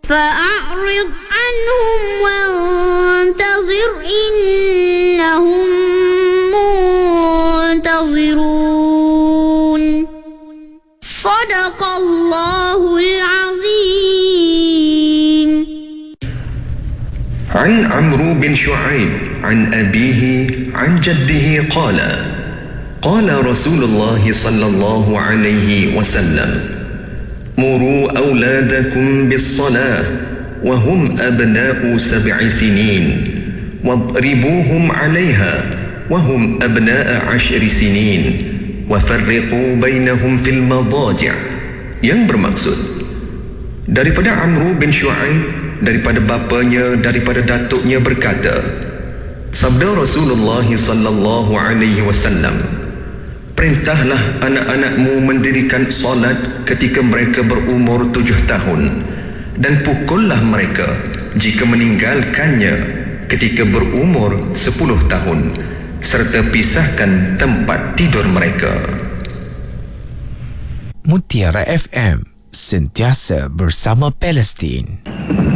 فأعرض عنهم وانتظر إنهم منتظرون صدق الله العظيم. عن عمرو بن شعيب عن أبيه عن جده قال قال رسول الله صلى الله عليه وسلم مروا أولادكم بالصلاة وهم أبناء 7 سنين واضربوهم عليها وهم أبناء 10 سنين وفرقوا بينهم في المضاجع. Yang bermaksud daripada Amru bin Shu'aib, daripada bapanya, daripada datuknya berkata, sabda Rasulullah sallallahu alaihi wasallam, perintahlah anak-anakmu mendirikan solat ketika mereka berumur 7 tahun dan pukullah mereka jika meninggalkannya ketika berumur 10 tahun serta pisahkan tempat tidur mereka. Mutiara FM, sentiasa bersama Palestin.